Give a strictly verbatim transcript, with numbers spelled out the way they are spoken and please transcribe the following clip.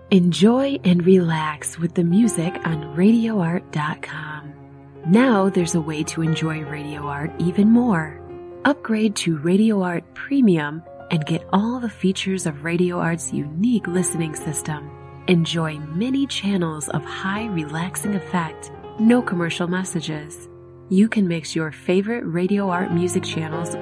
Enjoy and relax with the music on radio art dot com. Now there's a way to enjoy Radio Art even more. Upgrade to Radio Art Premium and get all the features of Radio Art's unique listening system. Enjoy many channels of high relaxing effect, no commercial messages. You can mix your favorite Radio Art music channels